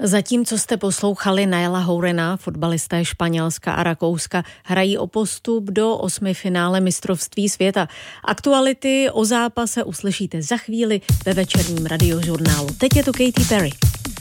Zatímco jste poslouchali Nialla Hourena, fotbalisté Španělska a Rakouska hrají o postup do 8. finále mistrovství světa. Aktuality o zápase uslyšíte za chvíli ve večerním radiožurnálu. Teď je tu Katy Perry.